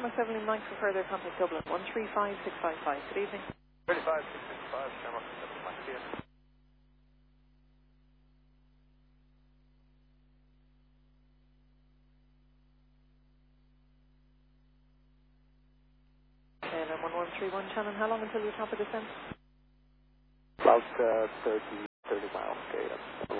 Shamrock 7 in Mike for further contact Dublin, 135655. Good evening. 35665, Shamrock 7 Mike here. KLM 1131 Shannon, how long until the top of descent? About 30 miles, okay.